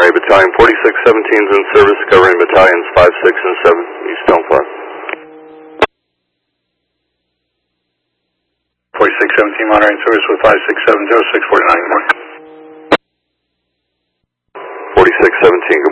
Army Battalion 4617 is in service, covering battalions 5, 6, and 7, East Elm Park. 4617 monitoring service with 5670649, good morning. 4617, good